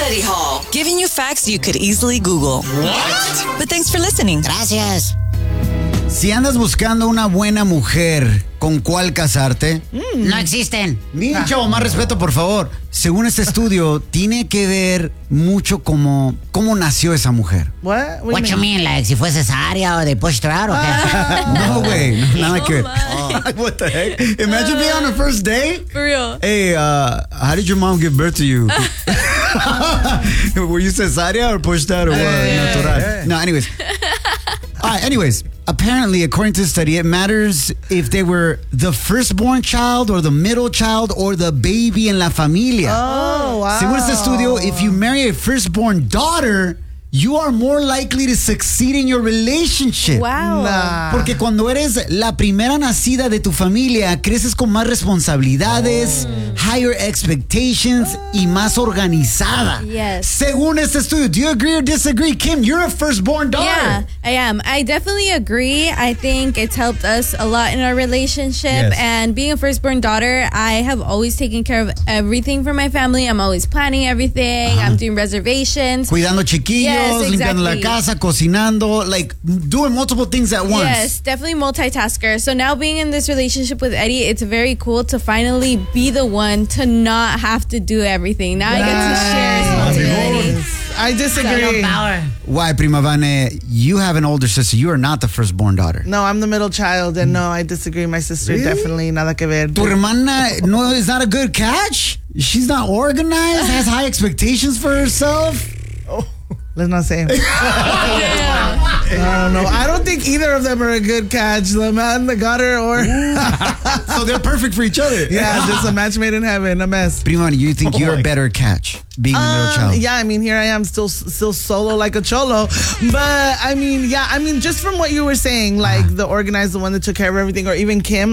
Eddie Hall, giving you facts you could easily Google. What? But thanks for listening. Gracias. Si andas buscando una buena mujer, ¿con cuál casarte? No existen. Chavo, más respeto, por favor. Según este estudio, tiene que ver mucho cómo nació esa mujer. What you mean? Like, si fue cesárea o they pushed her out, o qué? No, güey. Nada que ver. What the heck? Imagine being on a first date. For real. Hey, how did your mom give birth to you? Were you cesárea or pushed out or what? Natural. Yeah. No, anyways. Anyways, apparently, according to the study, it matters if they were the firstborn child or the middle child or the baby en la familia. Oh, wow. Según este estudio, if you marry a firstborn daughter, you are more likely to succeed in your relationship. Wow. Nah. Porque cuando eres la primera nacida de tu familia, creces con más responsabilidades, higher expectations y más organizada. Yes. Según este estudio, do you agree or disagree? Kim, you're a firstborn daughter. Yeah, I am. I definitely agree. I think it's helped us a lot in our relationship. Yes. And being a firstborn daughter, I have always taken care of everything for my family. I'm always planning everything. I'm doing reservations. Cuidando chiquillos, Yes, limpiando la exactly. casa, cocinando, like doing multiple things at once. Yes, definitely multitasker. So now being in this relationship with Eddie, it's very cool to finally be the one to not have to do everything. Now I get to share responsibility. I disagree. Power. Why, Prima Vane? You have an older sister. You are not the firstborn daughter. No, I'm the middle child, and no, I disagree. My sister definitely nada que ver. Tu hermana no is not a good catch? She's not organized, has high expectations for herself. Let's not say. I don't know. I don't think either of them are a good catch. The man that got her, or So they're perfect for each other. yeah, just a match made in heaven, a mess. Prima, you think you're a better catch being the middle child? Yeah, I mean, here I am still solo like a cholo. But I mean, yeah, I mean, just from what you were saying, like the organized, the one that took care of everything, or even Kim,